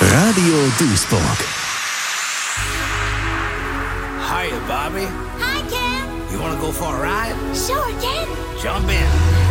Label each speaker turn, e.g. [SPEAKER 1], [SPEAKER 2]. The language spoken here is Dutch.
[SPEAKER 1] Radio Duisburg.
[SPEAKER 2] Hiya, Bobby.
[SPEAKER 3] Hi, Ken.
[SPEAKER 2] You want to go for a ride?
[SPEAKER 3] Sure, Ken.
[SPEAKER 2] Jump in.